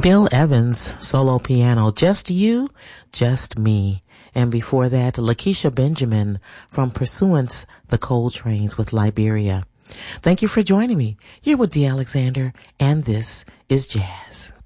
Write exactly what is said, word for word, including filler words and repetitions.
Bill Evans, solo piano, Just You, Just Me. And before that, Lakeisha Benjamin from Pursuance, The Coltrane's with Liberia. Thank you for joining me. You're with Dee Alexander, and this is Jazz.